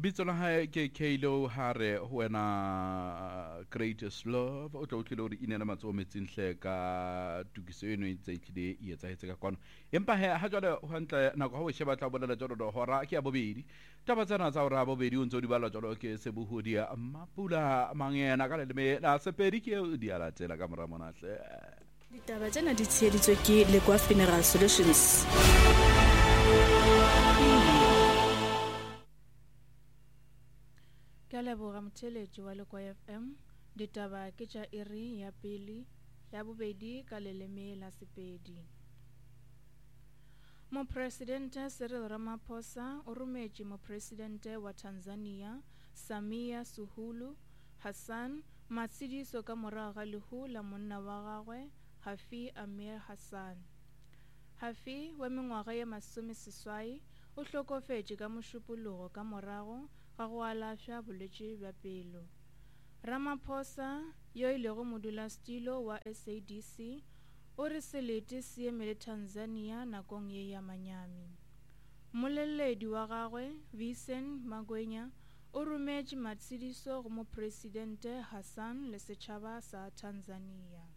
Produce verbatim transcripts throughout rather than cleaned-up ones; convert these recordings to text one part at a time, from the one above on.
bitso la hae ke Kalo Hare ho wena Greatest Love o tlo tlile hore inela matso metsing hle ka tukiso eno e tsaitsile e etsahetse ka kwano empa he ha jwale ho ntle nako ha o sheba tla bolela jalo hora ke ya bobedi taba tsena tsa hora bobedi o ntse di bala jalo ke Sebohodi ya Mapula Mangena ka leleme la Sepedi ke di ala tsela ka mora mona hle ditaba tsena di tsheditswe ke Lekwa Funeral Solutions. Ka leboga motheletši wa Lekwa F M ditaba ke tša iri ya pele ya bobedi ka leleme la Sepedi. Mopresidente Cyril Ramaphosa o rometše mopresidente wa Tanzania Samia Suluhu Hassan matsediso ka morago ga lehu la monna wa gagwe Hafi Amir Hassan. Hafi wa mengwaga ye masome seswai o hlokofetše ka mošupologo ka morago ga go alafša bolwetši bja pelo. Ramaphosa yo e lego modulasetulo wa S A D C o re selete se emele Tanzania nakong ye ya manyami. Moleledi wa gagwe Vincent Magwenya o rometše matsediso go mopresidente Hassan le setšhaba sa Tanzania.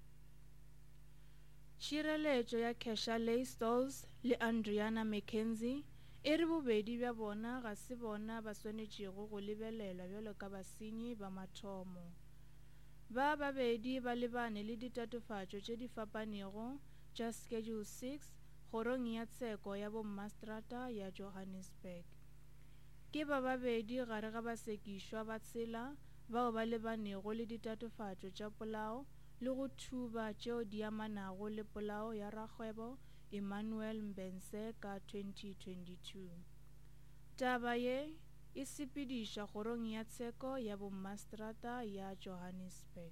Tšhireletšo ya Cashaley Stolz le Adriana Mackenzie e re bobedi bja bona ga se bona ba swanetšego go lebelelwa bjalo ka basenyi ba mathomo. Ba babedi ba lebane le ditatofatšo tše di fapanego tša Schedule six kgorong ya tsheko ya bommaseterata ya Johannesburg. Ke ba babedi gare ga basekišwa ba tsela bao ba lebanego le ditatofatšo tša polao le go thuba tšeo di amanago le polao ya rakgwebo Emmanuel Mbense ka twenty twenty-two. Taba ye e sepediša kgorong ya tsheko ya bommaseterata ya Johannesburg.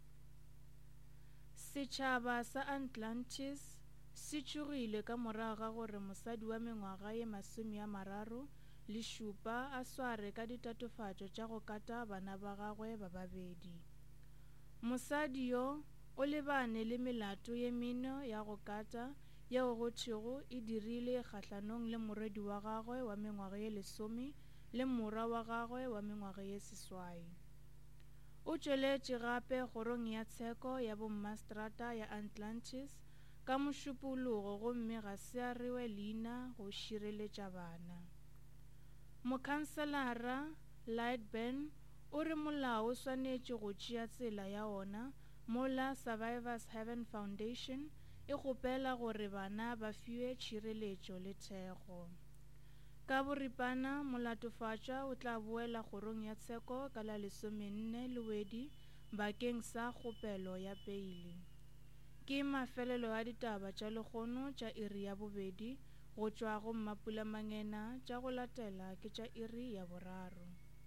Setšhaba sa Atlantis se tšhogile ka morago ga gore mosadi wa mengwaga ye masome ya mararo le šupa a sware ka ditatofatšo tša go kata bana ba gagwe ba babedi. Mosadi yo o lebane le melato ye meno ya go kata yeo go thwego e dirile kgahlanong le morwedi wa gagwe wa mengwaga ye lesome le morwa wa gagwe wa mengwaga ye seswai. O tšweletše gape kgorong ya tsheko ya bommaseterata ya Atlantis ka mošupologo gomme ga se a rewe leina go šireletša bana. Mokhanselara Lightburn o re molao o swanetše go tšea tsela ya ona mola Survivors Haven Foundation e kgopela gore bana ba fiwe tšhireletšo le thekgo. Ka boripana molatofatšwa o tla boela kgorong ya tsheko ka la lesomenne lewedi bakeng sa kgopelo ya peile. Ke mafelelo a ditaba tša lekgono tša iri ya bobedi go tšwa go Mapula Mangena tša go latela ke tša iri ya boraro.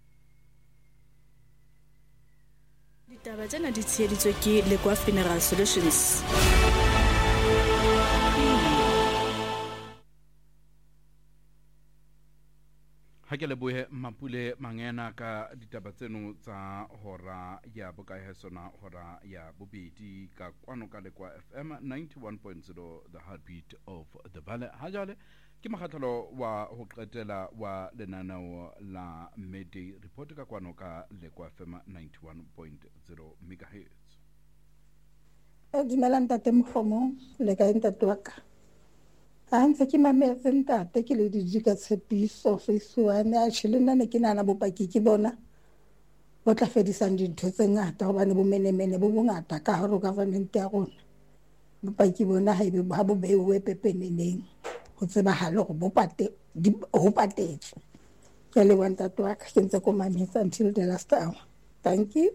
Ditaba tsena di tsheditswe ke Lekwa Funeral Solutions. ha ke lebohe Mapule Mangena ka ditaba tseno tsa hora ya bokae sona hora ya bobedi ka kwano ka Lekwa F M ninety-one point zero the heartbeat of the valley. Ha jale ke makgatlalo wa ho qetela wa lenaneo la Midday Report ka kwano ka Lekwa F M ninety-one point zero megahertz. Dumelang ntate Mokgomo le ka ntate wa ka. Ha ntse ke mametse ntate ke le di ka tshepiso face one a tšhelena ne ke nana bopaki ke bona bo tla fedisang dintho tse ngata gobane bo menemene bo bongata ka hare government ya rona. Bopaki bona ha ebe ha bo beuwe pepeneneng go tsebagale go bopate go patetse. Ke le wa ntate wa ka ke ntse ko mametsa until the last hour. Thank you.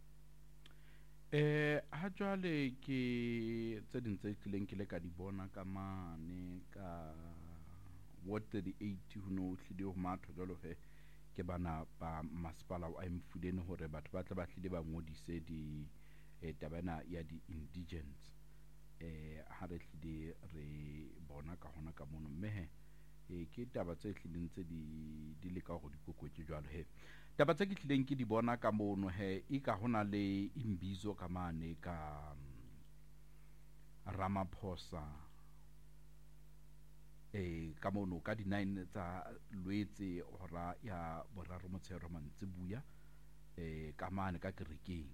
Eh ha jwale ke tse ding tse tlileng ke le ka di bona ka mane ka Ward thirty-eight ho no hlile ho matho jalo he ke bana ba masepala wa Mfuleni hore batho ba tla ba hlile ba ngodise di eh, tabana ya di indigents eh ha re hlile re bona ka hona ka mono mehe eh ke taba tse hlileng tse di di le ka go dikokotse jwalo he taba tse ke tlileng ke di bona ka mono he e ka hona le Imbizo ka mane ka um, Ramaphosa eh ka mono ka di nine tsa Lwetse hora ya boraro motsheharo mantsibuya eh ka mane ka kerekeng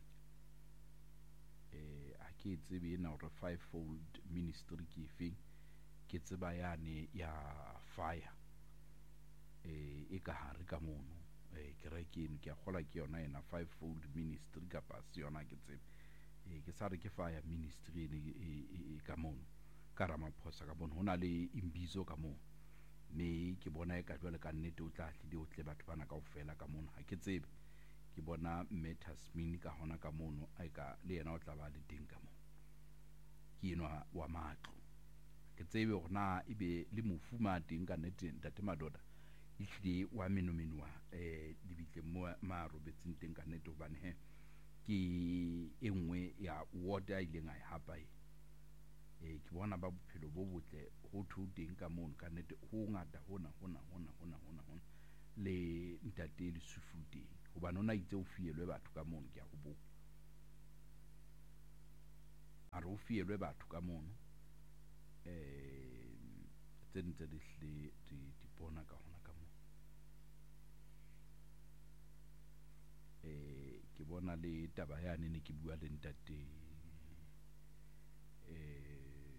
eh a ke tsebe na hore five fold ministry ke efeng ke tseba yane ya fire eh e ka hare ka mono eh kerekeng ke a gola ke yona ena five fold ministry ka pasi yona ke tsebe eh ke sa re ke fire ministry e ka mono ka Ramaphosa ka bona hona le imbizo ka mono me ke bona e ka jwale ka nnete o tla hlile o tle batho bana kaofela ka mono ha ke tsebe ke bona Metasmini ka hona ka mono a ka le yena o tla ba le teng ka mono ke enwa wa matlo ke tsebe gona ebe le mofuma teng ka nnete ntate Madoda e hlile wa menomenwa eh dibitle mo ma robetseng teng ka nnete hobane he ke e nngwe ya ward a ileng a e hapa e eh ke bona ba bophelo bo botle ho thu teng ka mono ka nnete ho ngata hona hona hona hona hona hona le ntate le sufuteng hobane ona itse o fielwe batho ka mono ke a go bo a re o fielwe batho ka mono eh tsentse di hle di di bona ka hona ka mono eh ke bona le taba yane ne ke bua le ntate eh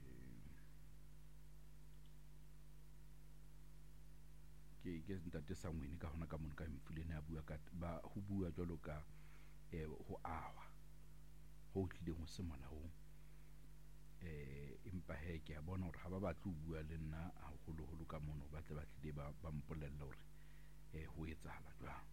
ke ke ntate Sangweni ka hona ka mono ka Mfuleni a bua ka ba ho bua jalo ka eh ho awa ho tlile ho se molaong eh empa he ke a bona hore ha ba batla ho bua le nna a holo holo ka mono ba tle ba tlile ba ba mpolella hore eh ho etsahala jwang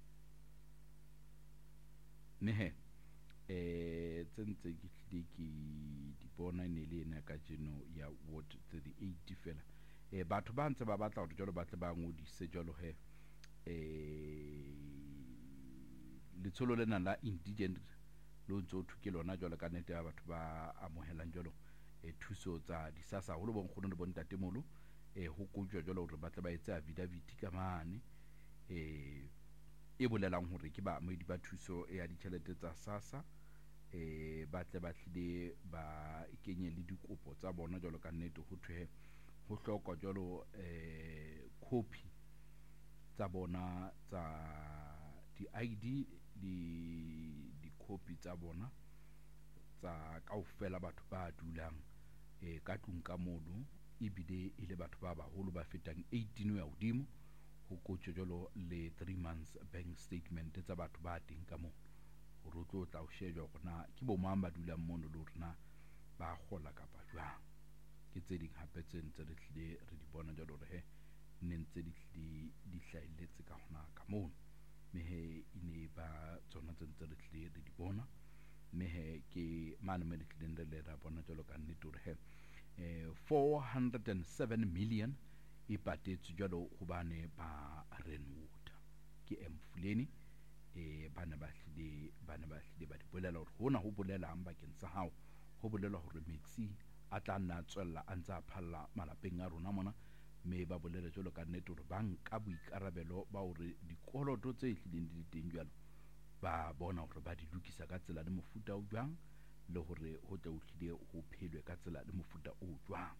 ne he eh tsentse ke tlile ke di bona ne le ena ka jeno ya ward thirty-eight fela eh batho ba ntse ba batla hore jalo ba tle ba ngodise jalo he eh letsholo lena la indigent lo ntso thuke lona jalo ka nete ya batho ba amohelang jalo e thuso tsa disasa holo bon kgono le bon tatemolo e ho kojwa jalo hore ba tle ba etse affidavit ka mane e e bolelang hore ke ba moedi ba thuso ya ditjhelete tsa sasa e ba tle ba tlile ba kenye le dikopo tsa bona jalo ka nnete ho thwe ho hlokwa jalo eh copy tsa bona tsa di I D di di copy tsa bona tsa kaofela batho ba dulang eh ka tlung ka mono ebile ile batho ba baholo ba fetang eighteen ya hodimo ho kotse jalo le three months bank statement tsa batho ba teng ka mono ho rotlo tla o shejwa gona ke bo mang ba dulang mono le rena ba gola ka pa jwang ke tse ding hape tse ntse re tlile re di bona jalo re he ne ntse di tlile di hlailetse ka hona ka mono me he ine ba tsona tse ntse re tlile re di bona me he ke mane me le tlile le ra bona jalo ka nnete re he eh four hundred and seven million e patetse jalo go bane ba Renwood ke Mfuleni eh bana ba hlile bana ba hlile ba di bolela hore hona ho bolelang bakeng sa hao ho bolela hore metsi a tla nna tswella a ntse a phalla malapeng a rona mona me ba bolele jalo ka nnete hore ba nka boikarabelo ba hore dikoloto tse hlileng di teng jalo ba bona hore ba di lokisa ka tsela le mofuta o jwang le hore ho tle o hlile ho phelwe ka tsela le mofuta o jwang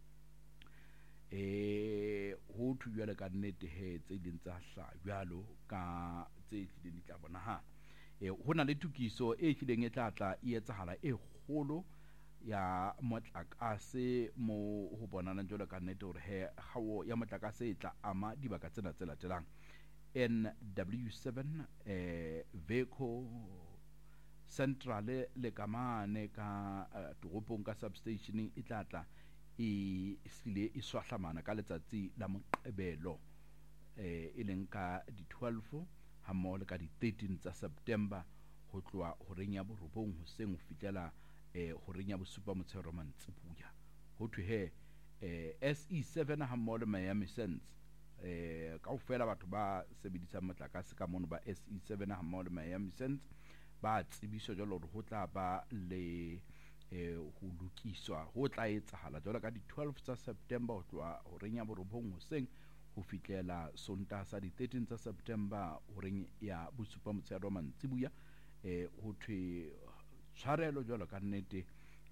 eh ho thu jwale ka nnete he tse ding tsa hla jwalo ka tse hlileng di tla bona ha eh hona le tukiso e hlileng e tla tla e etsahala e kgolo ya motlakase mo ho bonana jwalo ka nnete hore he hawo ya motlakase e tla ama dibaka tsena tse latelang N W seven eh vehicle central le kamane ka uh, toropong ka substation e tla tla e sile e swahlamana ka letsatsi la moqebelo eh e leng ka di twelve ha mo le ka di thirteen tsa September ho tloa ho renya borobong ho seng ho fitlela eh ho renya bosupa motshero mantsibuya ho thwe he eh S E seven ha mo le Miami Sense eh kaofela batho ba sebedisa motlakase ka mono ba S E seven ha mo le Miami Sense ba tsibiso jalo hore ho tla ba le eh ho lokiswa ho tla etsahala jalo ka di twelve tsa September ho tloa ho renya borobong ho seng ho fitlela sonta sa di thirteen tsa September ho reng ya bosupa motshero mantsibuya eh ho thwe tshwarelo jalo ka nnete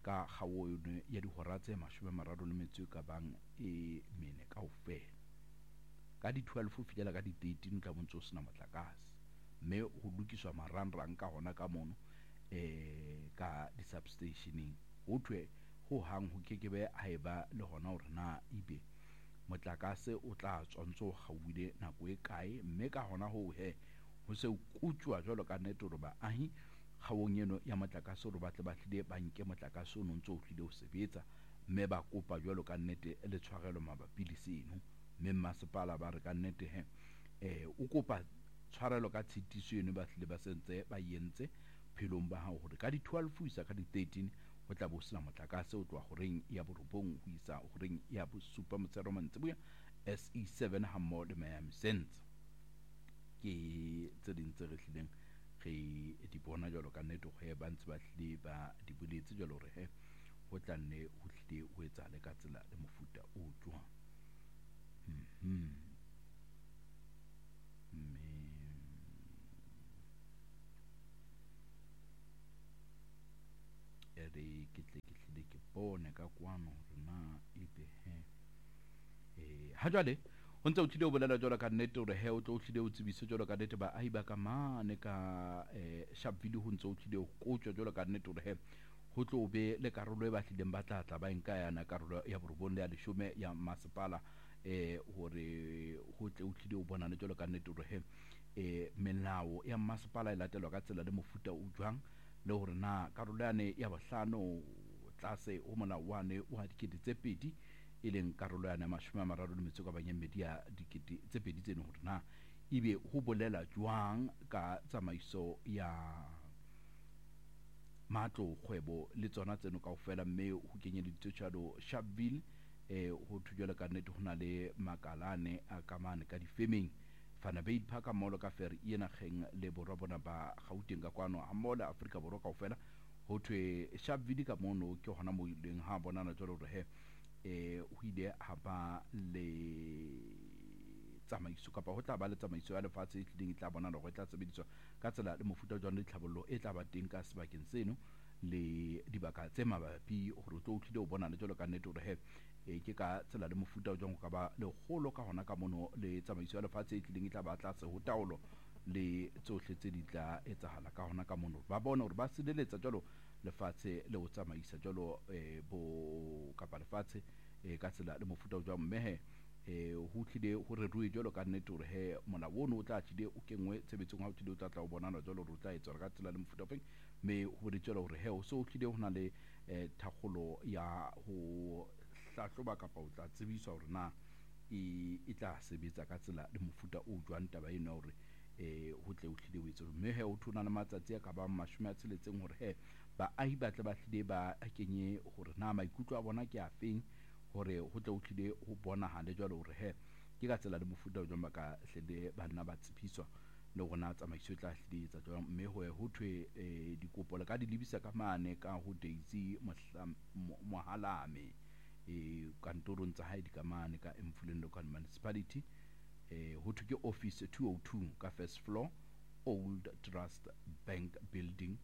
ka kgawo yone ya dihora tse mashome mararo le metso ka bang e mene kaofela ka di twelve ho fihlela ka di thirteen tla bontse o sena motlakase mme ho lokiswa marangrang ka hona ka mono eh ka di substationing ho thwe ho hang ho kekebe haeba le hona hore na ibe motlakase o tla tswantso gauile nako e kae mme ka hona ho he ho se kutswa jwalo ka nnete hore baahi kgawong eno ya motlakase hore ba tle ba hlile ba nke motlakase o ntso o hlile ho sebetsa mme ba kopa jwalo ka nnete le tshwarelo mabapi le seno mme masepala ba re ka nnete he eh o kopa tshwarelo ka tshitiso eno ba hlile ba sentse ba yentse phelong ba hao hore ka di twelve ho isa ka di thirteen ho tla bo sena motlakase o tloa horeng ya borobong ho isa horeng ya bosupa motsero mantsibuya S E seven ha mmo le Miami Sense ke tse ding tse re hlileng re di bona jwalo ka nnete ho ba ntse ba hlile ba di boletse jwalo hore he ho tla nne ho hlile ho etsa le ka tsela le mofuta o jwang mhm mme ere ke tle ke hlile ke bone ka kwano hore na ebe he eh ha jwale ho ntse o tlile o bolela jwalo ka nnete hore he o tlo o tlile o tsebise jwalo ka nnete ba ahi ba ka mane ka eh Sharpeville ho ntse o tlile o kotswa jwalo ka nnete hore he ho tlo be le karolo e ba tlileng ba tla tla ba enka yana karolo ya borobong ya leshome ya masepala eh hore ho tle o tlile o bona le jwalo ka nnete hore he eh melao ya masepala e latelwa ka tsela le mofuta o jwang le hore na karolo yane ya bohlano tlase o mona wane wa dikete tse pedi e leng karolo yana mashome a mararo le metso ka banyemmedi ya dikete tse pedi tseno hore na ibe ho bolela jwang ka tsamaiso ya matlo kgwebo le tsona tseno kaofela mme ho kenyeleditswe jalo Sharpeville eh ho thujela ka nnete hona le makalane a kamane ka difemeng fana Bay Park molo ka fer ena geng le borwa bona ba Gauteng ka kwano a mola Afrika borwa kaofela ho thwe Sharpeville ka mono ke hona mo ileng ha bonana jalo hore he eh ho ile ha ba le tsamaiso kapa ho tla ba le tsamaiso ya lefatshe e tlileng e tla bona hore e tla sebediswa ka tsela le mofuta jwa le tlhabollo e tla ba teng ka sebakeng seno le dibaka tse mabapi hore o tlo o tlile o bona le jalo ka nnete hore he e ke ka tsela le mofuta jwa go ka ba le golo ka hona ka mono le tsamaiso ya lefatshe e tlileng e tla ba tlase ho taolo le tsohle tse di tla etsahala ka hona ka mono ba bona hore ba sireletsa jalo lefatshe le o tsamaisa jalo eh bo kapa lefatshe e ka tsela le mofuta jwa mmehe eh ho tlile ho re ruwe jalo ka nnete hore he mona wono o tla tlile o kengwe tshebetsong ha o tlile o tla tla o bonana jalo hore o tla etsa ka tsela le mofuta ofeng me ho re jalo hore he o so tlile ho na le eh thakgolo ya ho hlahloba kapa o tla tsebiswa hore na e tla sebetsa ka tsela le mofuta o jwang taba eno hore eh ho tle o tlile o etsa mme he o thona le matsatsi a ka ba mashome a tsheletseng hore he ba ahi ba tle ba tlile ba kenye hore na maikutlo a bona ke a feng hore ho tle o tlile ho bona hale jwalo hore he ke ka tsela le mofuta o jwang ba ka hlele bana ba tshepiswa le gona tsamaiso tla hlile etsa jwang mme ho ho thwe eh dikopo le ka di lebisa ka mane ka ho Daisy Mohalame e kantorong tsa hae di ka mane ka Mfuleni Local Municipality eh ho thwe ke office two oh two ka first floor Old Trust Bank building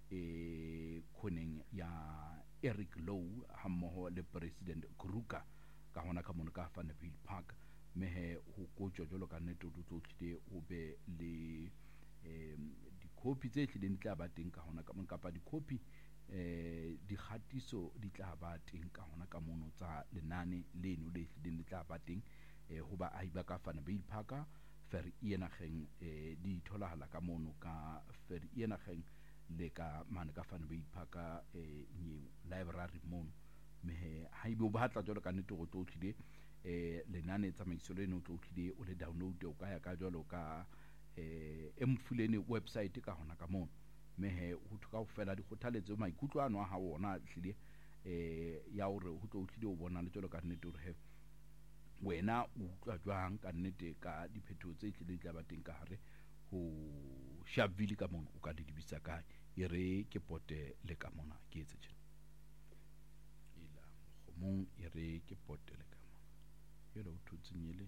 e khoneng ya Eric Low ha mmoho le President Kruger ka hona ka mono ka Vanderbilt Park mehe ho kotswa jolo ka nnete o tlo tlile o be le em di copy tse tlileng tla ba teng ka hona ka mono kapa di copy eh di khatiso di tla ba teng ka hona ka mono tsa lenane leno le tlileng tla ba teng eh ho ba a iba ka Vanderbilt Park fer ena geng eh di tholahala ka mono ka fer ena geng le ka mane ka Vanderbilt Park eh new library mono mehe ha ibe o batla jolo ka nnete go tlo tlile eh lenane tsamaiso le no tlo tlile o le download o ka ya ka jolo ka eh Mfuleni website ka hona ka mono mehe ho thuka ho fela di khothaletse maikutlo ano ha ona tlile eh ya hore ho tlo tlile o bona le jolo ka nnete hore he wena o utlwa jwang ka nnete ka diphetho tse tlile tla ba teng ka hare ho Sharpeville ka mono o ka di dibisa kae e re ke pote le ka mona ke etse tjena ila khomong e re ke pote le ka mona yela o thutsinyele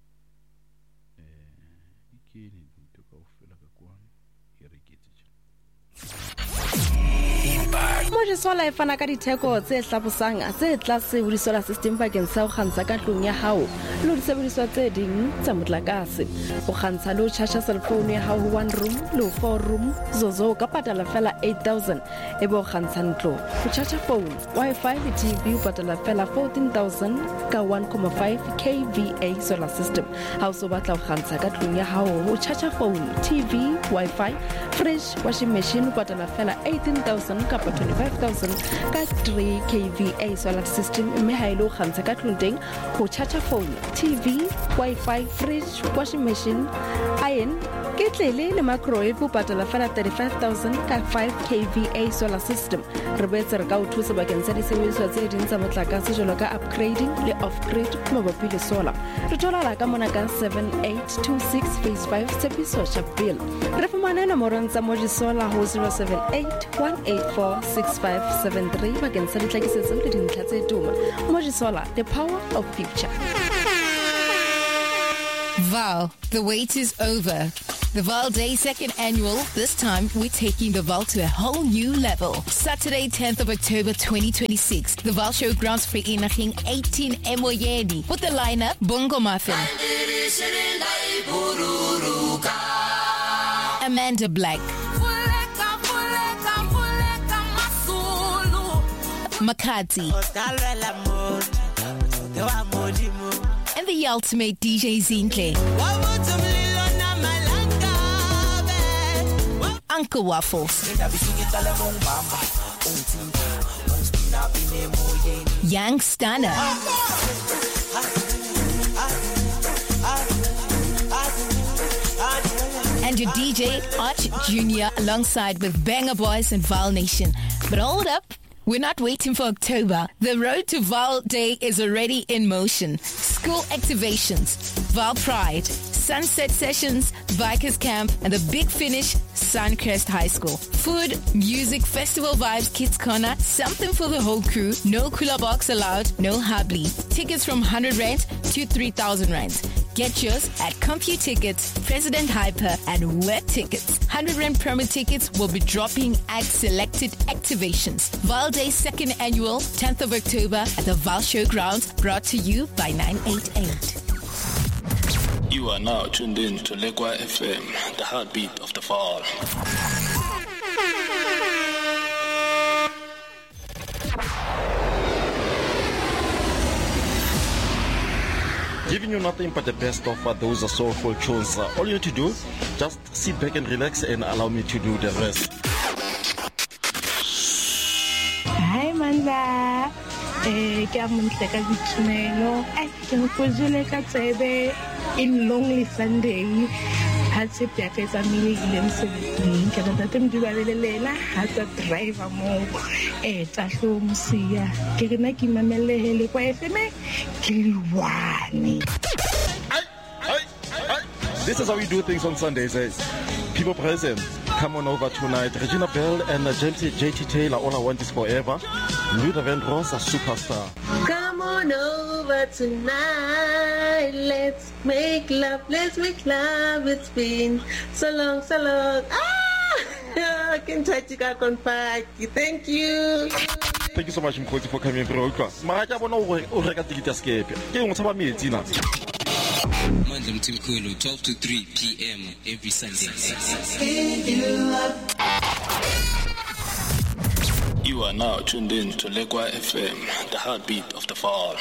eh ikene ntho ka o fela ka kwana e re ke etse tjena Mojisola e fana ka ditheko tse hlabosang tse tlase ho di-solar system bakeng sa ho kgantsha ka tlung ya hao le ho disebediswa tse ding tsa motlakase. Ho kgantsha le ho charge cellphone ya hao ho one room le ho four room zozo ka patala fela eight thousand e bo kgantsha ntlo. Ho charge phone, Wi-Fi le T V ho patala fela fourteen thousand ka one point five K V A solar system. Ha o so batla ho kgantsha ka tlung ya hao ho charge phone, T V, Wi-Fi, fridge, washing machine ho patala fela eighteen thousand ka twenty-five thousand ka three K V A solar system. Mme ha ile ho kgantsha ka tlung teng ho charge phone, T V, Wi-Fi, fridge, washing machine, iron, ketlele le microwave ho patala fela thirty-five thousand ka five K V A solar system. Re boetse re ka o thusa bakeng sa disebediswa tse ding tsa motlakase jwalo ka upgrading le off-grid mabapi le solar. Re thola ka mona ka seven eight two six phase five Tshepiso Sharpeville. Re fumana nomorong tsa Mojisola ho zero seven eight one eight four six five seven three bakeng sa ditlhakisetso le dintlha tse tuma. Mojisola, the power of future. Val, the wait is over. The Val Day second annual, this time we're taking the Val to a whole new level. Saturday tenth of October twenty twenty-six, the Val Showgrounds Vereniging eighteen Emoyeni with the lineup Bongo Muffin, Amanda Black, Makati, and the ultimate D J Zinhle, Uncle Waffles, Young Stunner, and your D J Arch Junior alongside with Banger Boys and Val Nation. But hold up, we're not waiting for October. The road to Val Day is already in motion. School activations, Val Pride, Sunset Sessions, Bikers Camp, and the big finish, Suncrest High School. Food, music, festival vibes, kids corner, something for the whole crew. No cooler box allowed, no hubly. Tickets from one hundred rand to three thousand rand. Get yours at CompuTickets, President Hyper, and Web Tickets. one hundred rand promo tickets will be dropping at selected activations. Val Day second annual, tenth of October at the Val Showgrounds, brought to you by nine eighty-eight. You are now tuned in to Lekwa F M, the heartbeat of the fall. Giving you nothing but the best of uh, those soulful tunes. Uh, all you need to do, just sit back and relax and allow me to do the rest. Hi, Manza. Eh, ke a montle ka ditumelo. Ai, ke mo fojile ka tsebe in Lonely Sunday. Ha tshepe ya ka tsamile ile mosebetsing ke rata te mdi ba belelela ha tsa driver mo eh tsa hlomsia ke rena ke mamelehele kwa F M ke liwane. This is how we do things on Sundays. Eh? People present, come on over tonight. Regina Bell and uh, James J T Taylor, All I Want Is Forever. Luther Vandross, a superstar. Come on over tonight. Let's make love. Let's make love. It's been so long, so long. Ah! I can touch you back on back. Thank you. Thank you so much, Mkoti, for coming through. Maraja, I want to reka ticket escape. Ke mo tsaba metsi na. Monday Mtimkulu, twelve to three p.m. every Sunday. You are now tuned in to Lekwa F M, the heartbeat of the fall.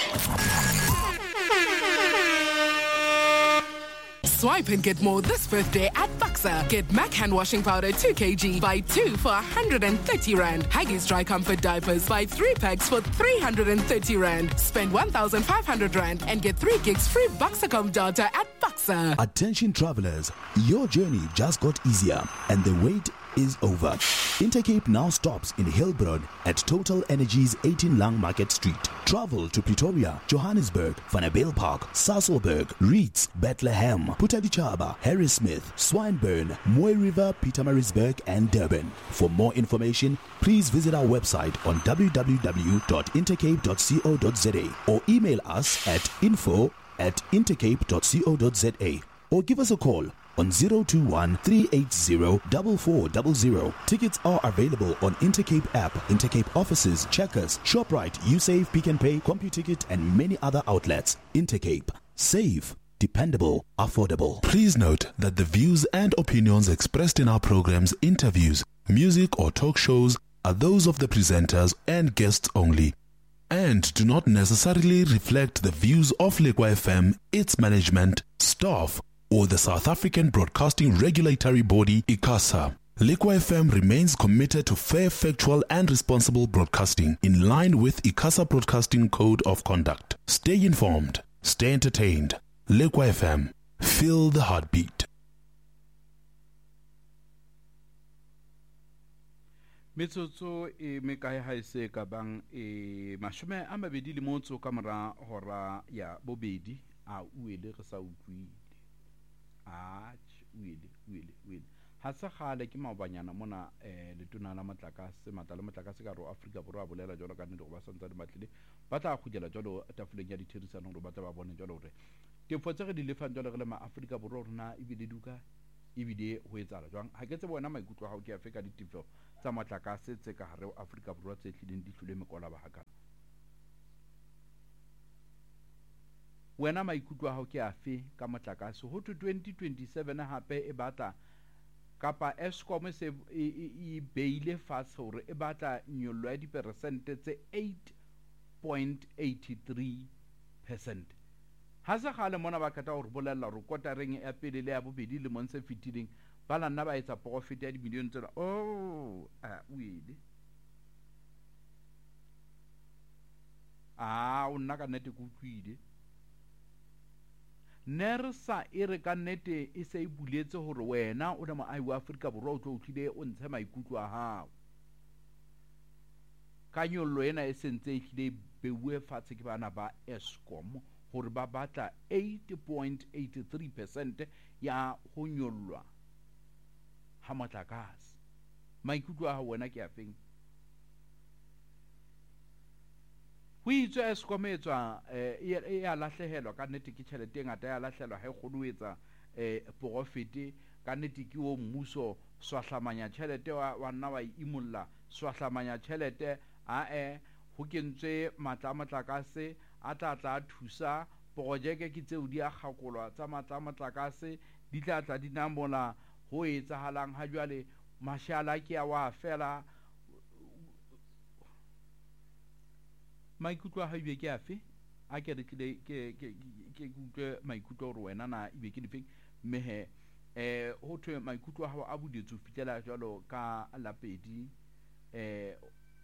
Swipe and get more this birthday at Buxa. Get Mac hand washing powder two kilograms, buy two for one hundred thirty rand. Haggis Dry Comfort diapers, buy three packs for three hundred thirty rand. Spend one thousand five hundred rand and get three gigs free Buxacom data at Buxa. Attention travelers, your journey just got easier and the wait is over. Intercape now stops in Hillbroad at Total Energies eighteen Lang Market Street. Travel to Pretoria, Johannesburg, Vanabale Park, Sasolburg, Reeds, Bethlehem, Putadichaba, Harrismith, Swinburne, Moy River, Pietermaritzburg, and Durban. For more information, please visit our website on w w w dot intercape dot co dot za or email us at info at intercape dot co dot za or give us a call on zero two one, three eight zero, four four zero zero. Tickets are available on Intercape app, Intercape offices, Checkers, ShopRite, USave, Pick and Pay, CompuTicket, and many other outlets. Intercape. Safe, dependable, affordable. Please note that the views and opinions expressed in our programs, interviews, music, or talk shows are those of the presenters and guests only, and do not necessarily reflect the views of Lekwa F M, its management, staff, or the South African Broadcasting Regulatory Body, ICASA. Lekwa F M remains committed to fair, factual, and responsible broadcasting in line with ICASA Broadcasting Code of Conduct. Stay informed, stay entertained. Lekwa F M, feel the heartbeat. Metsotso e mekae ha ise ka bang e mashome a mabedi le motso ka mora hora ya bobedi a uele re sa utlwile a uele uele uele ha se gale ke maobanyana mona eh letona la matlakase matla le matlakase ka ro Afrika Borwa bolela jalo ka nne go ba santsa di matlile ba tla khujela jalo tafoleng ya ditherisano go ba tla ba bone jalo re tefo tse re di lefang jalo re le ma Afrika Borwa rona e bile duka e bile ho etsala jwang ha ke tse bona maikutlo ha o ke afeka ditefo tsa matlakase tse ka hare Afrika Borwa tse tlileng di hlule mekola ba hakana wena maikutlo ha o ke afe ka matlakase ho twenty twenty-seven hape e batla kapa Eskom se e beile fatshe hore e batla nyollo ya diperesente tse eight point eight three percent. Ha se gale mona ba kata hore bolella hore kotareng ya pele le ya bobedi le monse fitileng ba la nna ba etsa profit ya di million tsela oh a uile ah o nna ka nete go utlwile Nersa e re ka nnete e se e buletse hore wena o le moahi wa Afrika Borwa o tlo utlwile o ntshe maikutlo a hao ka nyollo ena e sentse e hlile bewe fatshe ke bana ba Eskom hore ba batla eight point eight three percent ya ho nyollwa ha motlakase maikutlo a wena ke afeng ho itswe Eskom etswa e ya lahlehelwa ka nnete ke tšhelete e ngata ya lahlehelwa ha e kgolo etsa profit ka nnete ke o mmuso swahlamanya tšhelete wa nna wa imulla swahlamanya tšhelete a e ho kentswe matla motlakase a tla tla thusa projeke ke tseo di a gakolwa tsa matla motlakase di tla tla dinamola ho etsahalang ha jwale mashala ke a wa fela maikutlo ha ibe ke afe a ke re ke ke ke utlwe maikutlo hore wena na ibe ke difeng mehe eh ho thwe maikutlo ha a buditse fitela jalo ka lapedi eh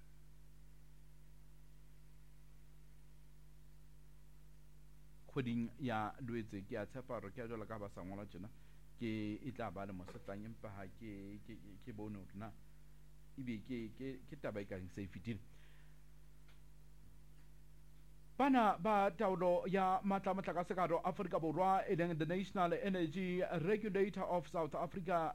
khoding ya lwetse ke a tshepa re ke jalo ka ba sangwala tjena ke e tla ba le mosetlang empa ha ke ke ke bone hore na ibe ke ke ke taba e ka se fitile bana ba taolo ya matla motlakase ka hare Afrika Borwa e leng the National Energy Regulator of South Africa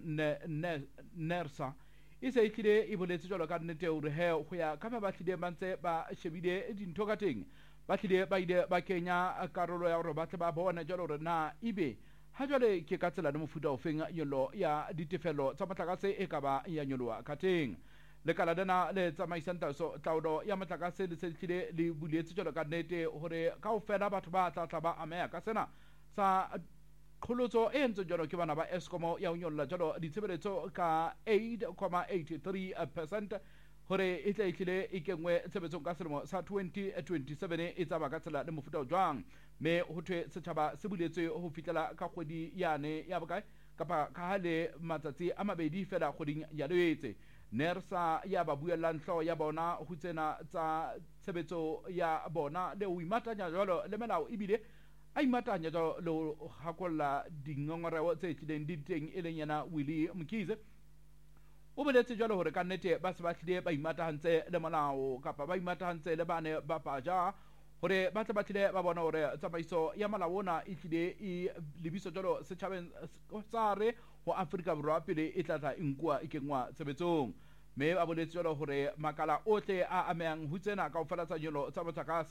NERSA e se tlile e boletse jalo ka nnete hore he ho ya ka ba tlile mantse ba shebile dintho ka teng ba tlile ba ile ba kenya karolo ya hore ba tle ba bona jalo hore na ibe ha jwale ke ka tsela le mofuta o feng yolo ya ditefelo tsa motlakase e ka ba ya nyoloa ka teng le kala dena le tsamaisang taso taolo ya motlakase le seltlile le buletse jalo ka nnete hore kaofela batho ba tla tla ba amea ka sena sa kholotso e ntse jalo ke bana ba Eskom ya unyolla jalo ditshebeletso ka eight point eight three percent hore e tla itlile e kengwe tshebetsong ka selemo sa twenty twenty-seven e tsaba ka tsela le mofuta o jwang me ho thwe setjhaba se buletse ho fitlela ka kgwedi yane ya bokae kapa ka hale matsatsi a mabedi fela kgoding ya lwetse NERSA ya ba buela ntlo ya bona ho tsena tsa tshebetso ya bona le ho imatanya jalo le melao ibile a imatanya jalo le hakolla dingongoreo tse tlileng di teng e leng yana Willie Mkhize o boletse jalo hore ka nnete ba se ba tlile ba imatahantse le molao kapa ba imatahantse le bane ba paja hore ba tla ba tlile ba bona hore tsamaiso ya molao ona e tlile e lebiso jalo setjhabeng tsare ho Afrika Borwa pele e tla tla inkwa e kengwa tshebetsong me ba boletse jalo hore makala otle a amehang ho tsena ka ofela tsa nyolo tsa motlakase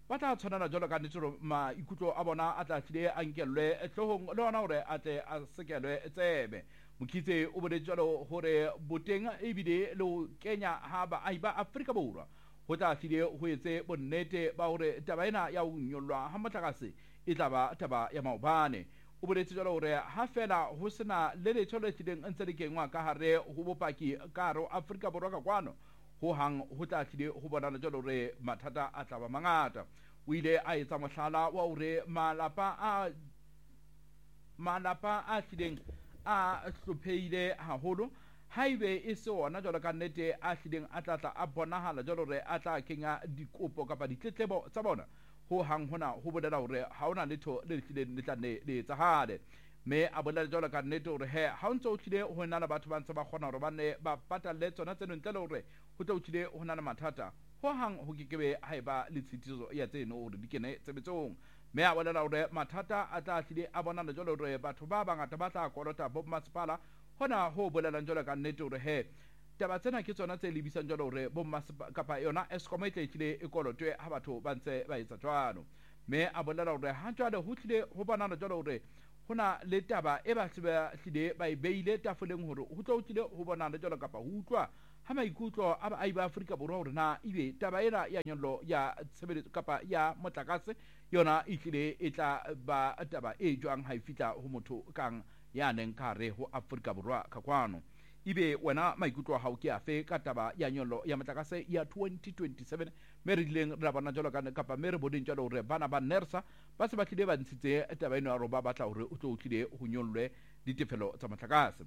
ba tla tshwanela jalo ka nnete gore maikutlo a bona a tla tlile a nkelwe tlhogong le ona gore a tle a sekelwe tsebe Mokitse o boletse jalo gore boteng ebile le go kenya ha baahi ba Afrika Borwa go tla tlile go etse bonnete ba gore taba ena ya go nyollwa ha motlakase e tla ba taba ya maobane o boletse jalo gore ha fela go sena le letho le tlileng ntse le kengwa ka hare go bopaki ka hare Afrika Borwa ka kwano go hang go tla tlile go bonana jalo gore mathata a tla ba mangata o ile a etsa mohlala wa gore malapa a malapa a tlileng a hlopheile haholo haibe e se ona jalo ka nnete a tlileng a tlatla a bonahala jalo gore a tla kenya dikopo kapa ditletlebo tsa bona ho hang hona ho bolela hore ha ona letho le tlileng le tla ne le etsahale me a bolela jalo ka nnete hore he ha o ntse o tlile ho na le batho ba ntse ba kgona hore ba ne ba patalle tsona tseno ntle le hore ho tlo o tlile ho na le mathata ho hang ho kekebe haeba le tshitiso ya tseno hore di kene tsebetsong me a bolela hore mathata a tla tlile a bona le jalo hore batho ba bangata ba tla kolota bo masepala hona ho bolela jalo ka nnete hore he taba tsena ke tsona tse lebisang jalo hore bo masepala kapa yona Eskom e tlile e kolotwe ha batho ba ntse ba etsa jwalo me a bolela hore ha jwale ho tlile ho banana jalo hore hona le taba e ba tseba tlile ba e beile tafoleng hore ho tlo tlile ho bonana jalo kapa ho utlwa ha maikutlo a baahi ba Afrika Borwa hore na ebe taba ena ya nyollo ya tshebeletso kapa ya motlakase yona e tlile e tla ba taba e jwang ha e fitla ho motho kang ya neng ka hare ho Afrika Borwa ka kwano ibe wena maikutlo ha o ke afe ka taba ya nyollo ya motlakase ya twenty twenty-seven me re dileng ra bona jalo ka kapa me re bodeng jalo hore bana ba NERSA ba se ba tlile ba ntshitse taba eno ya roba batla hore o tlo tlile ho nyollwe ditefelo tsa motlakase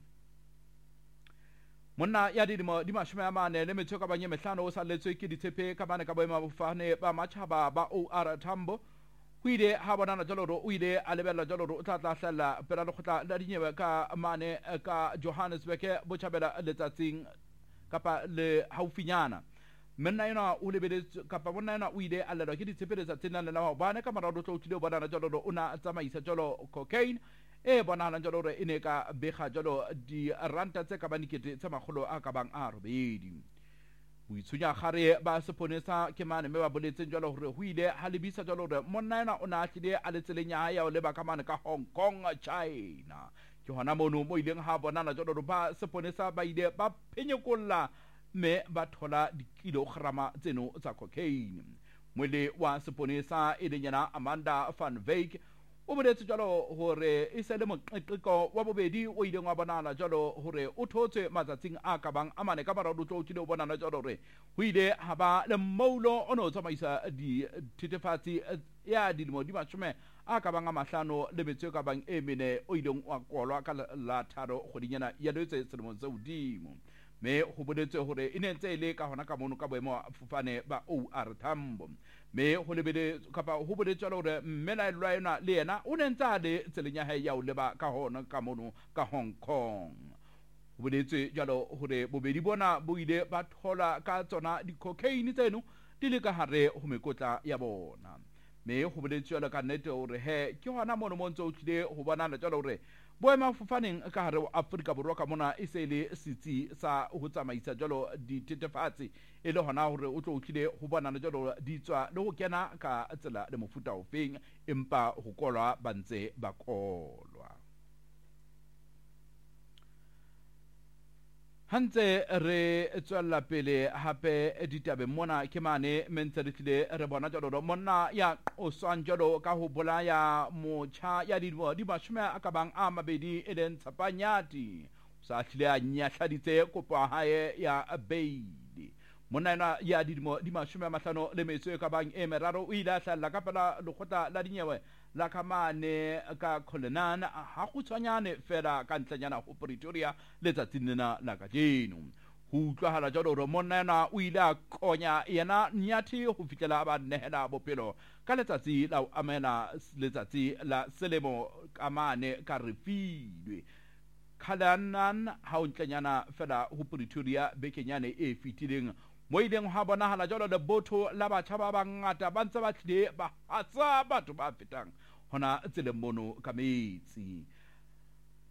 monna ya dilemo di mashome a mane le metso ka banye mehlano o saletswe ke ditshepe ka bane ka boema bofane ba matjhaba ba O R Tambo ho ile ha bonana jalo ro o ile a lebella jalo ro o tla tla hlalla pela le khotla la dinyewe ka mane ka Johannesburg bo tjhabela letsatsing kapa le haufinyana menna yona o lebeletse kapa monna yona o ile a lelwa ke ditshepeletsa tsena le la bana ka marado tlo tlile bonana jalo ro ona tsamaisa jalo cocaine e bonana jalo re ene ka bega jalo di ranta tse ka banikete tse magolo a ka bang a robedi buitshunya gare ba seponesa ke mane me ba boletseng jalo hore ho ile ha lebisa jalo hore monna ena o na tlile a letseleng ya ya o leba ka mane ka Hong Kong China ke hona mono mo ileng ha bonana jalo hore ba seponesa ba ile ba phenyekolla me ba thola dikilograma tseno tsa cocaine mwele wa seponesa e lenyana Amanda van Wyk o boletse jalo hore e se le moqeqeko wa bobedi o ile wa bonala jalo hore o thotswe matsatsing a ka bang a mane ka barado tlo tlile o bonana jalo hore ho ile ha ba le mmoulo ono tsamaisa di thethefatsi ya dilemo di matshome a ka bang a mahlano le metso ka bang e mene o ile wa kolwa ka la tharo godinyana ya letse selemong se hodimo me ho boletse hore e nentse ile ka hona ka mono ka boemo fufane ba O R Tambo me ho lebele kapa ho boletse hore mmela lwa yona le yena o nentsa le tselenya hae ya o leba ka hona ka mono ka Hong Kong ho boletse jalo hore bobedi bona bo ile ba thola ka tsona di cocaine tseno di le ka hare ho mekotla ya bona me ho boletse jalo ka nnete hore he ke hona mono mo ntse o tlile ho bonana jalo hore boema fofaneng ka hare wa Afrika Borwa ka mona e se le sitsi sa ho tsamaisa jalo di thethefatsi e le hona hore o tlo utlile ho bonana jalo di tswa le ho kena ka tsela le mofuta ofeng empa ho kolwa bantse ba kolwa hantse re tswella pele hape ditabe mona ke mane mentse re tlile re bona jalo monna ya o swang jalo ka ho bolaya mocha ya dilemo di mashome a ka bang a mabedi e leng Tshapanyati sa tlile a nyahladitse kopa hae ya beidi monna ya dilemo di mashome a mahlano le metso e ka bang e meraro o ile a hlalla ka pela lekgotla la dinyewe la kamane ka Colonel ha go tshwanyane fela ka ntlenyana ho Pretoria letsatsing lena la ka jeno ho utlwahala jalo hore monna ena o ile a konya yena nyathi ho fitlela ba nehela bophelo ka letsatsi la o amena letsatsi la selemo kamane ka refilwe khalanan ha o ntlenyana fela ho Pretoria bekenyane e fitileng mo ileng ha bonahala jalo le botho la batjha ba bangata ba ntse ba tlile ba hatsa batho ba fetang hona tseleng mono ka metsi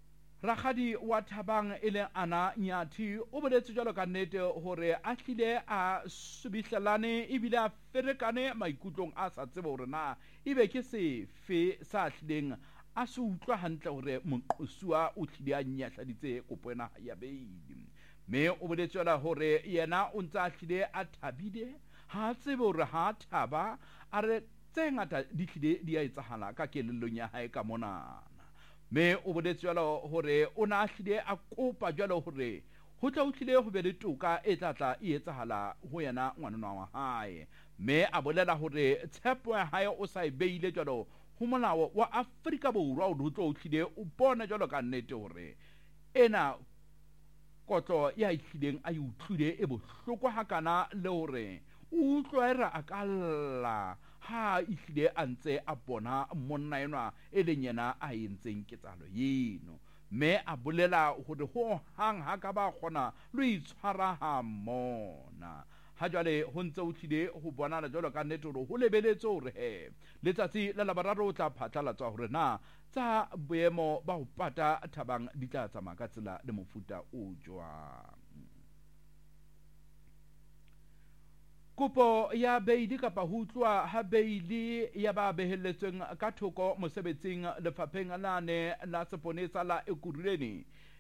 Rakgadi wa Thabang e le Ana Nyathi o boletse jalo ka nnete hore a hlile a subihlelane ebile a ferekane maikutlong a sa tsebe hore na ebe ke sefe sa hlileng a se utlwa hantle hore moqosuwa o hlile a nyahladitse kopo ena ya beili. Me o boletse jalo hore yena o ntse a hlile a thabile ha tsebe hore ha thaba a re tse ngata di hlile di a etsahala ka kelellong ya hae ka mona. Me o boletse jalo hore o na hlile a kopa jalo hore ho tla utlile ho be le toka e tlatla e etsahala ho yena ngwanana wa hae. Me a bolela hore tshepo ya hae o sa e beile jalo ho molao wa Afrika Borwa o tlo utlile o bona jalo ka nnete hore ena kotlo ya ihlileng a utlwile e bohloko hakana le hore o utlwera akalla ha ihlile a ntse a bona monna enwa e leng yena a entseng ketsahalo eno. Me a bolela hore ho hang ha ka ba kgona lo itshwara ha mona ha jwale ho ntse o tlile ho bonana jwalo ka nnete hore ho lebeletse hore he letsatsi la laboraro o tla phatlalatsa hore na tsa boemo ba ho pata Thabang di tla tsamaya ka tsela le mofuta o jwang. Kopo ya beili kapa ho utlwa ha beili ya ba behelletsweng ka thoko mosebetsing lefapheng lane la seponesa la Ekurhuleni,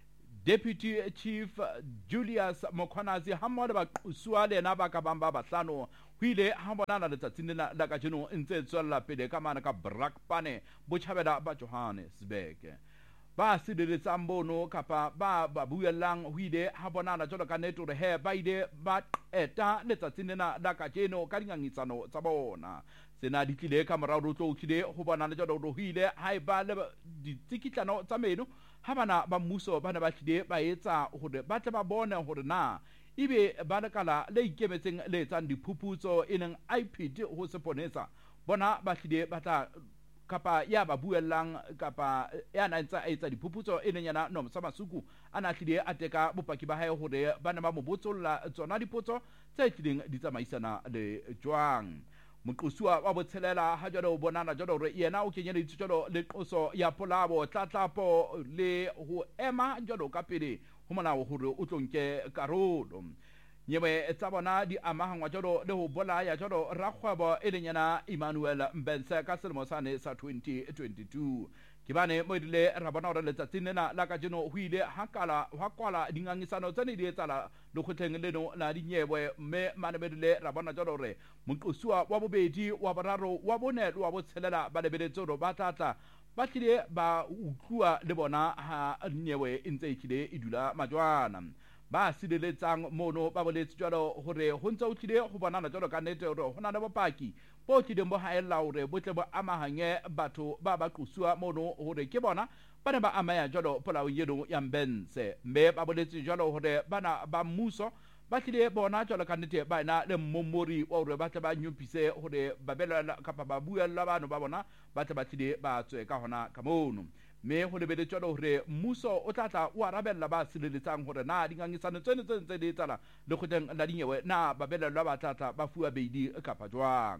Deputy Chief Julius Mokhonazi ha mmoho le baqosuwa le yena ba ka bang ba bahlano ho ile ha bonana letsatsing lena la kajeno ntse tswella pele ka mana ka Brakpan Botjhabela ba Johannesburg. Ba sideletsang bono kapa ba ba buellang ho ile ha bonana jwalo ka nnete hore he ba ile ba qeta letsatsing lena la kajeno ka dingangisano tsa bona. Sena di tlile ka morao ho tlo utlile ho bonana jwalo ho ile ha e ba le ditsikitlano tsa meno ha bana ba mmuso bana ba tlile ba etsa hore ba tle ba bone hore na ibe ba lekala le ikemetseng le etsang diphuputso e leng I P D ho seponesa bona ba tlile ba tla kapa ya ba buellang kapa ya na ntse a etsa diphuputso e leng yana Nomsa Masuku ana hlile a teka bopaki ba hae hore bana ba mo botsolla tsona dipotso tse tlileng di tsamaisana le jwang. Moqosuwa wa botshelela ha jwale o bonana jwale hore yena o kenyeleditse jwalo le qoso ya polabo tlatlapo le ho ema jwalo ka pele ho molao hore o tlonke karolo. Nyewe tsa bona di amahangwa jwalo le ho bolaya jwalo rakgwebo e leng yana Emmanuel Mbense ka selemo sane sa twenty twenty-two. Ke bane mo ile ra bona hore letsatsing lena la kajeno ho ile ha kala ha kwala dingangisano tsene di etsala lekgotleng leno la dinyewe mme manebedile ra bona jwalo hore moqosuwa wa bobedi wa boraro wa bone wa botshelela ba lebeletse hore ba tlatla ba tlile ba utlwa le bona ha nyewe e ntse e tlile e dula majwana. Ba sideletsang mono ba boletse jwalo hore ho ntse o tlile ho bonana jwalo ka nnete hore ho na le bopaki bo tlileng bo haella hore bo tle bo amahanye batho ba ba qosuwa mono hore ke bona ba ne ba amaya jwalo polao yeno ya Mbense. Mme ba boletse jwalo hore bana ba mmuso ba tlile bona jwalo ka nnete ba ena le mmomori wa hore ba tle ba nyopise hore ba belela kapa ba buella bano ba bona ba tle ba tlile ba tswe ka hona ka mono. Me ho lebeletswe hore mmuso o tlatla o arabella ba sileletsang hore na dingangisano tsene tse ntse di etsala lekgotleng la dinyewe na ba belellwa ba tlatla ba fuwa beili kapa jwang.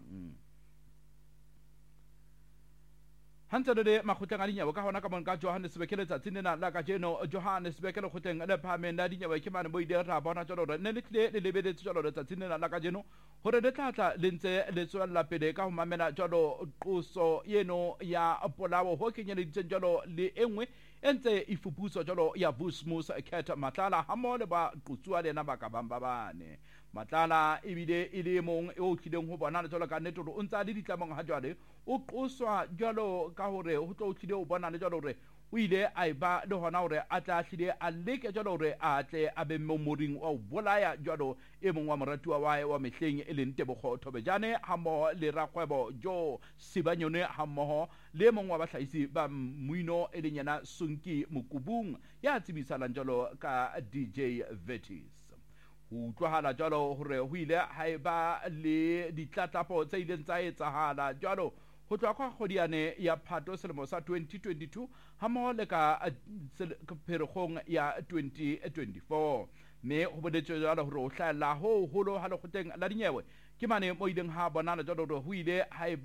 Hantse le makgotleng a dinyewe ka hona ka monka Johannesburg ke letsatsing lena la kajeno Johannesburg ke lekgotleng le phahameng la dinyewe ke mane mo ile ra bona jwalo hore ne le tlile le lebeletse jwalo letsatsing lena la kajeno hore le tlatla le ntse le tswella pele ka ho mamela jwalo qoso yeno ya polao ho kenyeleditseng jwalo le engwe e ntse e fuputso jwalo ya Vusmus Cat Matlala ha mo le ba qotsuwa lena ba ka bang ba bane. Matlala ebile e le mong e o tlileng ho bonana jwalo ka nnete hore o ntse a le ditlamong ha jwale o qoswa jwalo ka hore ho tlo tlile ho bonana jwalo hore o ile a ba le hona hore a tla hlile a leke jwalo hore a tle a be momoring wa o bolaya jwalo e mong wa moratuwa wa wa mehleng e leng Tebogo Thobejane ha mmoho le rakgwebo Jo Sibanyone ha mmoho le mong wa bahlahisi ba Muino e leng yana Sunki Mukubung ya tsibisalang jwalo ka D J Vetis. Ho tlohala jwalo hore ho ile ha eba le ditlatlapo tse ileng tsa etsahala jwalo ho tloha kwa kgodiane ya Phato selemo sa twenty twenty-two ha mmoho le ka Pherekgong ya twenty twenty-four. Me ho boletswe jwalo hore ho hlahella ho holo ha lekgotleng la dinyewe ke mane mo ileng ha bonana jwalo hore ho ile ha eba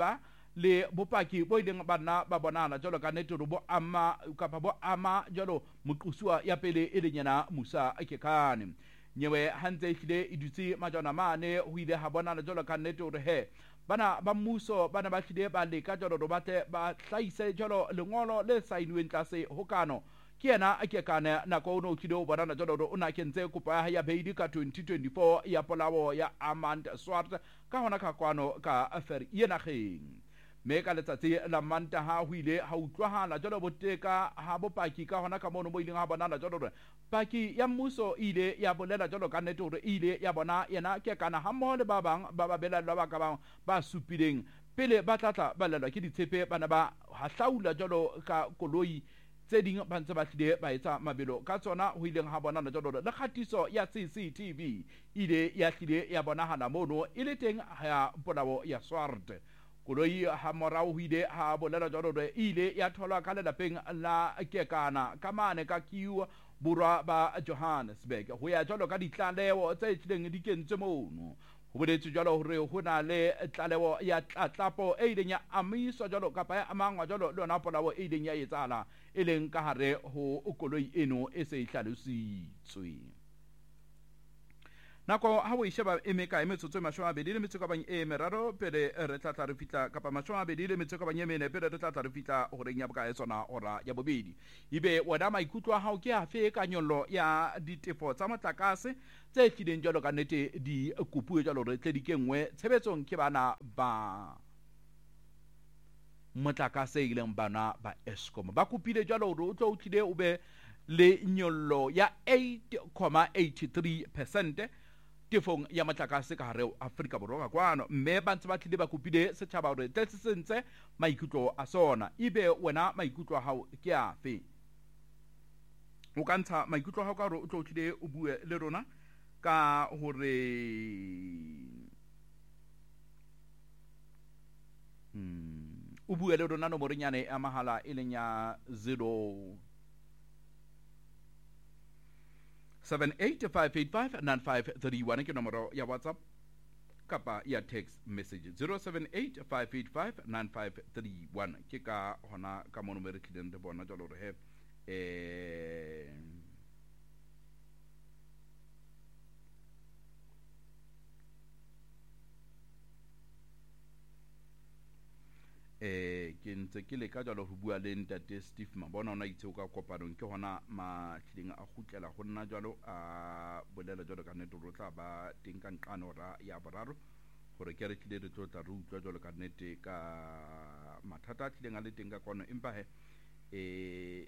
le bopaki bo ileng bana ba bonana jalo ka nnete hore bo ama kapa bo ama jalo moqosuwa ya pele e leng yena Musa Kekane nyewe hantse ehlile e dutse majana mane ho ile ha bonana jalo ka nnete hore he bana ba mmuso bana ba hlile ba leka jalo hore batle ba hlahise jalo lengolo le sainweng tlase hokano ke yena a Kekane nako ono hlile o bonana jalo hore o na kentse kopo ya hae ya beili ka twenty twenty-four ya polao ya Armand Swart ka hona ka kwano ka affair yena geng me ka letsatsi la Mantaha ho ile ha utlwahala jalo boteka ha bopaki ka hona ka mono mo ileng ha bonana jalo hore paki ya mmuso ile ya bolela jalo ka nnete hore ile ya bona yena Kekana ha mmoho le ba bang ba ba belella ba ka bang ba supileng pele ba tlatla ba lelwa ke ditshepe bana ba hahlaula jalo ka koloi tse ding ba ntse ba tlile ba etsa mabelo ka tsona ho ileng ha bonana jalo le kgatiso ya C C T V ile ya tlile ya bonahana mono ile teng ya polao ya Swart koloi ha morao ho ile ha bolela jalo hore ile ya tholwa ka lelapeng la Kekana ka mane ka kiu borwa ba Johannesburg ho ya jalo ka ditlaleho tse tlileng di kentswe mono ho boletse jalo hore ho na le tlaleho ya tlatlapo e ileng ya amiswa jalo kapa ya amangwa jalo le yona polao e ileng ya etsala e leng ka hare ho koloi eno e se ihlalositswe nako ha o isheba e meka e metsotso e mashome a mabedi le metso ka bang e meraro pele re tla tla re fitla kapa mashome a mabedi le metso ka bang e mene pele re tla tla re fitla horeng ya bokae tsona ora ya bobedi ibe wena maikutlo a hao ke afe ka nyollo ya ditefo tsa motlakase tse hlileng jalo ka nnete di kopuwe jalo re tle di kenngwe tshebetsong ke bana ba motlakase ileng bana ba Eskom ba kopile jalo hore o tlo o tlile o be le nyollo ya eight comma eighty-three percent tefong ya motlakase ka hare Afrika Borwa kwano mme ba ntse ba tlile ba kopile setjhaba hore tle se sentse maikutlo a sona ibe wena maikutlo a hao ke afe o ka ntsha maikutlo a hao ka hore o tlo o tlile o bue le rona ka hore hmm o bue le rona nomoro nyane ya mahala e leng ya zero seven eight five eight five nine five three one ke nomoro ya WhatsApp kapa ya text message zero seven eight five eight five nine five three one ke ka hona ka mono mere tlileng re bona jalo re he eh eh ke ntse ke le ka jalo ho bua le ntate Steve Mabona ona itse o ka kopanong ke hona ma tlileng a khutlela go nna jalo a bolela jalo ka nnete ro tla ba teng ka nqano ra ya boraro gore ke re tlile re tlotla re utlwa jalo ka nnete ka mathata a tlileng a le teng ka kono empa he eh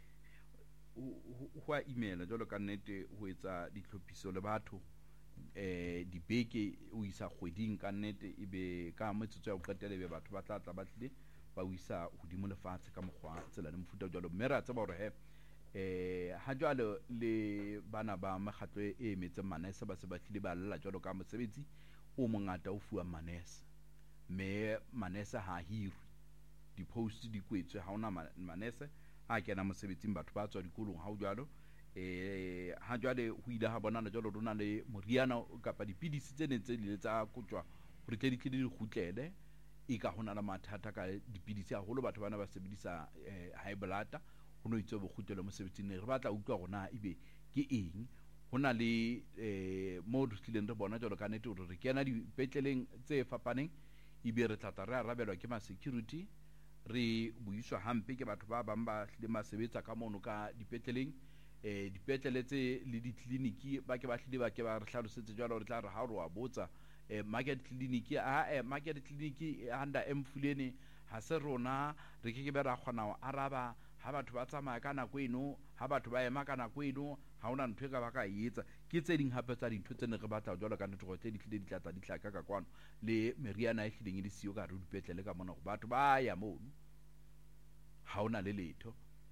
ho a email jalo ka nnete ho etsa ditlhophiso le batho eh dibeke o isa kgweding ka nnete ibe ka metsotso ya go qetela be batho ba tla tla ba tlile ba o isa hodimo lefatshe ka mokgwa tsela le mofuta jalo mme ra tseba hore he eh ha jwale le bana ba makgatlo e emetse manese ba se ba tlile ba lla jalo ka mosebetsi o mongata o fuwa manese mme manese ha hirwe di post di kwetswe ha ona manese a kena mosebetsing batho ba tswa dikolong ha o jwalo eh ha jwale ho ile ha bonana jalo rona le moriana kapa dipidisi tse neng tse le tsa kotjwa hore tle di tle di kgutlele e ka hona la mathata ka dipidisi a holo batho bana ba sebedisa high blood ho no itse bo kgutlele mosebetsing re batla utlwa rona ibe ke eng hona le eh mo re tlileng re bona jalo ka nnete hore re kena dipetleleng tse fapaneng ibe re tla re arabelwa ke ma security re buiswa hampe ke batho ba bang ba hlile masebetsa ka mono ka dipetleleng eh dipetlele tse le ditliniki ba ke ba hlile ba ke ba re hlalosetse jalo re tla re ha re wa botsa eh market clinic a eh market clinic handa emfuleni ha se rona re ke ke be ra khona o araba ha batho ba tsamaya ka nako eno ha batho ba ema ka nako eno ha ona ntwe ka ba ka etsa ke tse ding hape tsa dintho tse ne re batla jalo ka ntho tle di tlile di tlatsa di tlaka ka kwano le meriana e hlileng di siyo ka re dipetlele ka mona go batho ba ya mono ha ona le letho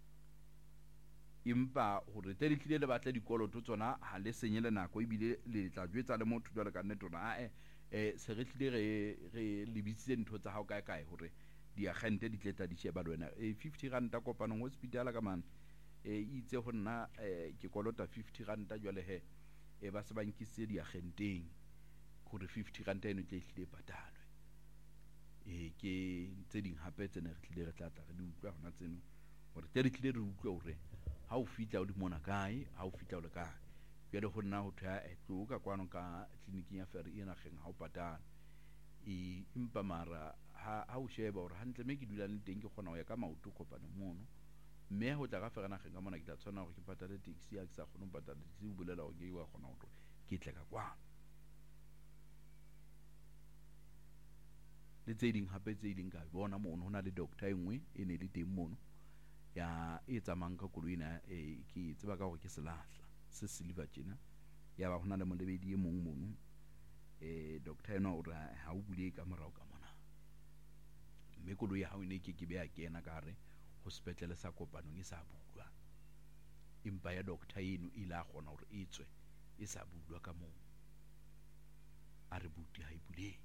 impa hore tle di tlile le batla dikoloto tsona ha le senyele nako ebile le tla jwetsa le motho jalo ka nnete rona a eh se re tlile re re lebisitse ntho tsa hao kae kae hore di agente di tletla di sheba le wena eh fifty rand ta kopanong hospital ka man eh itse ho nna eh ke kolota fifty rand jwale he e ba se bankise di agenteng hore fifty rand eno tle hlile patalwe e ke tse ding hape tse ne re tlile re tla tla re di utlwa hona tseno gore tse re tlile re utlwa hore ha o fitla o di mona kae ha o fitla o le kae jwale go nna ho thwa e tlo ka kwano ka tleliniking ya Feri ena geng ha o patala e impa mara ha ha o sheba hore hantle me ke dulang le teng ke kgona ho ya ka maoto kopano mono mme ho tla ka Feri na geng ka mona ke tla tshwana hore ke patale taxi ya ke sa kgone ho patala taxi o bolela hore ke wa kgona hore ke tle ka kwano le tse ding hape tse ding ka bona mono hona le doctor engwe e ne le teng mono ya e tsamang ka koloi ena e ke tseba ka hore ke selahla se silver tjena ya ba hona le molebedi e mong mono eh doctor ena o ra ha o bule ka morao ka mona mme koloi ya hao ne ke ke be a kena ka re hospital sa kopano e sa bulwa impa ya doctor eno ile a gona hore e tswe e sa bulwa ka mo a re buti ha e bule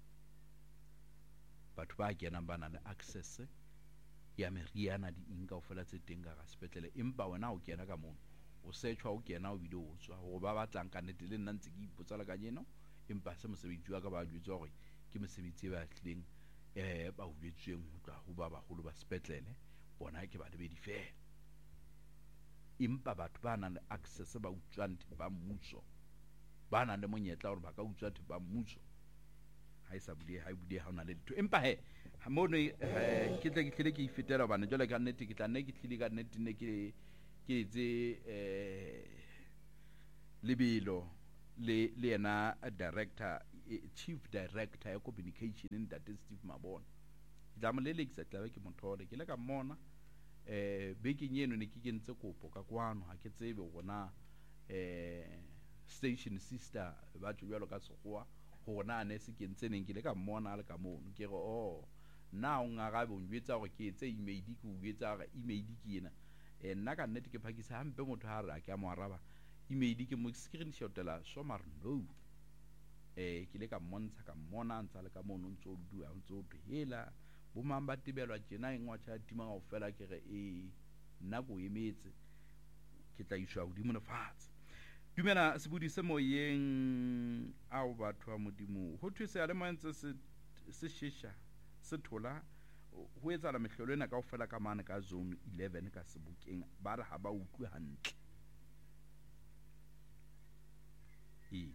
batho ba kenang ba na le access ya meriana di inka o fela tse teng ka sepetlele empa wena o kena ka mono o searchwa o kena o bile o tswa go ba batlang ka nnete le nna ntse ke ipotsa la ka nyeno empa se mosebetsi wa ka ba jwetsa gore ke mosebetsi ba tlileng eh ba o jwetseng ho tla ho ba bagolo ba sepetlele bona ke ba lebedi fela empa batho ba nang le access ba utswang ba mmuso ba nang le monyetla hore ba ka utswa ba mmuso ha isa bule ha bule ha ona le ntho empa he ha mono ke tle ke tlile ke ifetela bana jole ka nnete ke tla nne ke tlile ka nnete ne ke ke tse eh lebelo le le ena director chief director ya communication in that Steve Mabona tla mo lele ke sa tla ke mothole ke le ka mona eh beke nyeno ne ke kentse kopo ka kwano ha ke tsebe gona eh station sister ba tjwelo ka sekgowa gona ne se kentse neng ke le ka mona le ka mono ke go oh na o ngaga bo njwetsa gore ke etse email ke o jwetsa ga email ke ena eh nna ka nnete ke phakisa hampe motho ha ra ke a mo araba email ke mo screenshotela so mar no eh ke le ka montsha ka mona ntsa le ka mono ntso du a ntso hela bo mamba tibelwa tjena engwa tša tima go fela ke re e nna go emetse ke tla iswa godimo le fatshe dumela se budise moyeng ao batho ba modimo ho thuse le mantse se se shisha se thola ho etsa la mehlolo ena ka o fela ka mane ka zone eleven ka sebukeng ba re ha ba utlwe hantle e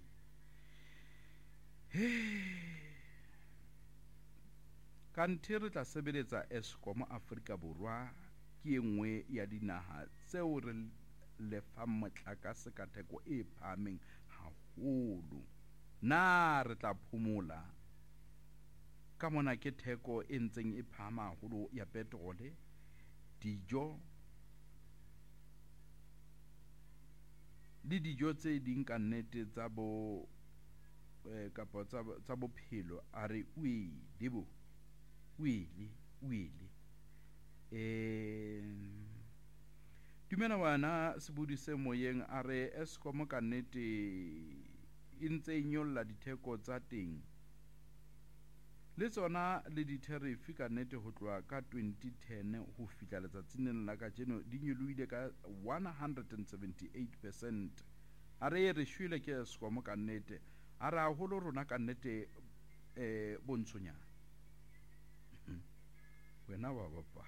kante re tla sebeletsa Eskom Afrika Borwa ke engwe ya dinaha tseo re lefa motlakase ka theko e phameng haholo na re tla phomola ka mona ke theko e ntseng e phama haholo ya petrole dijo le dijo tse ding ka nnete tsa bo eh kapa tsa tsa bophelo a re ui debo uile uile eh dumela wana se budise moyeng a re Eskom ka nnete e ntse nyolla ditheko tsa teng le tsona le ditarifi ka nnete ho tloa ka twenty ten ho fihla letsatsing la ka jeno di nyolohile ka one hundred seventy-eight percent a re re shwele ke Eskom ka nnete a re haholo rona ka nnete eh bontshonyana wena wa bapala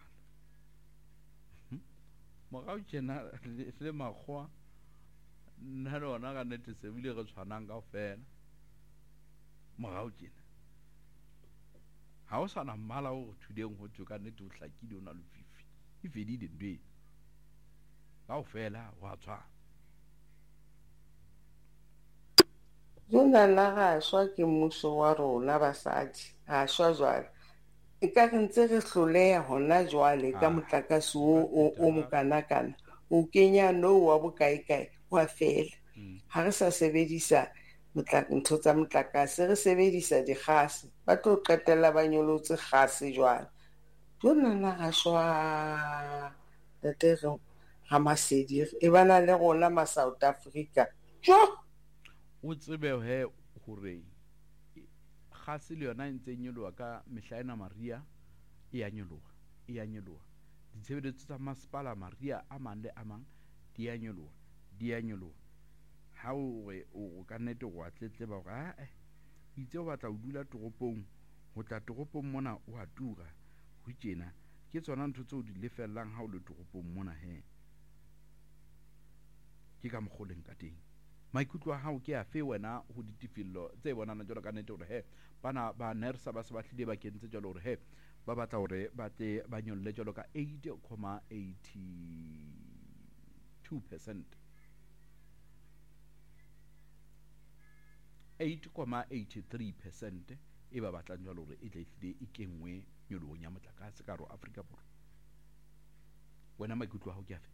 mogao tjena le makgwa nna lona ka nnete se bile re tshwanang ka fela mogao tjena ha o sana mmala o thudeng ho tswe ka nnete o hlakile o na le fifi e fedile ndwe ka fela wa tshwa jona la ga shwa ke mmuso wa rona basadi ha shwa jwale e ka re ntse re hloleha hona jwale ka motlakase o o mokanakana o kenya no wa bokaekae wa fela ha re sa sebedisa ntho tsa motlakase re sebedisa dikgase ba tlo qetella ba nyolotse kgase jwale jona la ga shwa tate re ha masedi e bana le rona ma South Africa jo o tsebe he hore gase le yona ntse nyoloa ka mehlaena Maria e a nyoloa e a nyoloa ditshebeletso tsa masepala Maria a mang le a mang di a nyoloa di a nyoloa ha o o ka nnete go atletle ba go a eh itse o batla o dula toropong ho tla toropong mona o a tura ho tjena ke tsona ntho tseo di lefellang ha o le toropong mona he ke ka mokgoleng ka teng maikutlo a hao ke a fe wena ho ditifillo tse bonana jalo ka nnete hore he bana ba nersa ba se ba hlile ba kentse jalo hore he ba batla hore ba tle ba nyolle jalo ka eight comma eighty-two percent eight comma eighty-three percent e ba batlang jalo hore e tle hlile e kenngwe nyolong ya motlakase ka hare Afrika Borwa wena maikutlo a hao ke a fe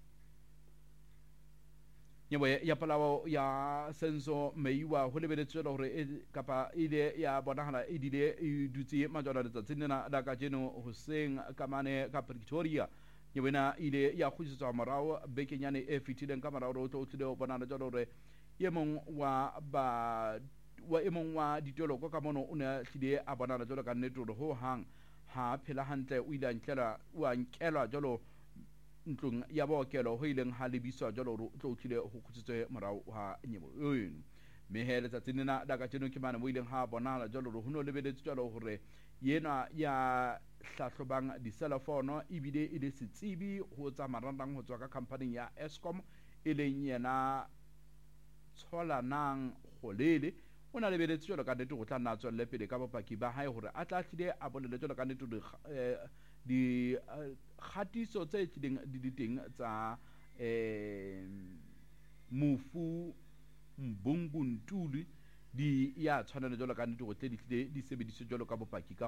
nyebo ya palao ya senso meiwa ho lebeletswe hore kapa ile ya bonahala e dile e dutse majwana letsatsing lena la ka jeno hoseng kamane ka Pretoria nyebo ena ile ya khutsitswa morao bekenyane e fitileng ka morao o tlo tlile ho bonana jalo hore ye mong wa ba wa e mong wa ditoloko ka mono o ne tlile a bonana jalo ka nnete hore ho hang ha phela hantle o ile a nkela wa nkelwa jalo ntlong ya bookelo ho ileng ha lebiswa jalo hore o tlo tlile ho khutsitswe morao ha nyebo eno mme he letsatsing lena la ka jeno ke mane mo ileng ha bonala jalo hore ho no lebeletswe jalo hore yena ya hlahlobang diselefono ebile e le setsebi ho tsa marangrang ho tswa ka company ya Eskom e leng yena Tsholanang Kgolele o na lebeletse jalo ka nnete go tla nna tswelle pele ka bopaki ba hae hore a tla tlile a bolele jalo ka nnete di khatiso tse tlileng di diteng tsa eh Mufu Mbunguntuli di ya tshwanela jalo ka nnete go tle di tlile di sebediswe jalo ka bopaki ka